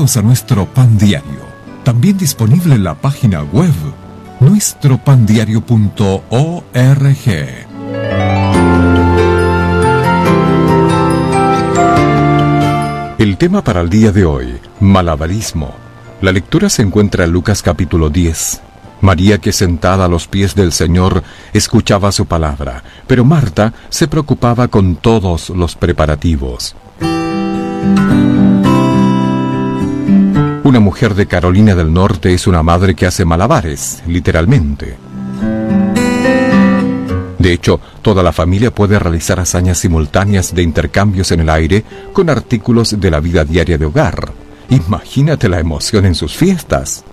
Bienvenidos a nuestro Pan Diario, también disponible en la página web nuestropandiario.org. El tema para el día de hoy, malabarismo. La lectura se encuentra en Lucas capítulo 10. María, que sentada a los pies del Señor, escuchaba su palabra, pero Marta se preocupaba con todos los preparativos. Una mujer de Carolina del Norte es una madre que hace malabares, literalmente. De hecho, toda la familia puede realizar hazañas simultáneas de intercambios en el aire con artículos de la vida diaria de hogar. Imagínate la emoción en sus fiestas.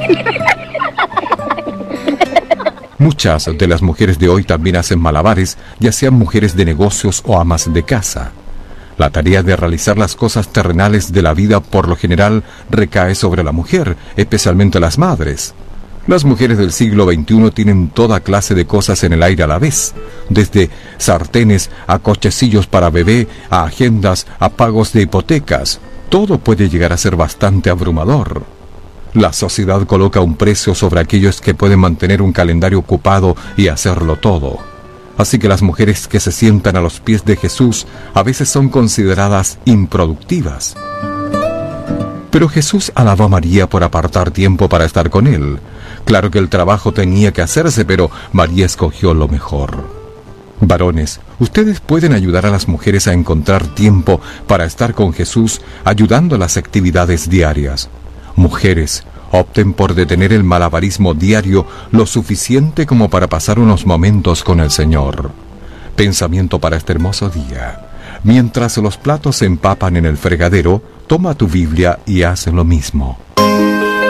Muchas de las mujeres de hoy también hacen malabares, ya sean mujeres de negocios o amas de casa. La tarea de realizar las cosas terrenales de la vida por lo general recae sobre la mujer, especialmente las madres. Las mujeres del siglo XXI tienen toda clase de cosas en el aire a la vez, desde sartenes a cochecillos para bebé, a agendas, a pagos de hipotecas. Todo puede llegar a ser bastante abrumador. La sociedad coloca un precio sobre aquellos que pueden mantener un calendario ocupado y hacerlo todo. Así que las mujeres que se sientan a los pies de Jesús a veces son consideradas improductivas. Pero Jesús alabó a María por apartar tiempo para estar con él. Claro que el trabajo tenía que hacerse, pero María escogió lo mejor. Varones, ustedes pueden ayudar a las mujeres a encontrar tiempo para estar con Jesús, ayudando a las actividades diarias. Mujeres, opten por detener el malabarismo diario lo suficiente como para pasar unos momentos con el Señor. Pensamiento para este hermoso día. Mientras los platos se empapan en el fregadero, toma tu Biblia y haz lo mismo.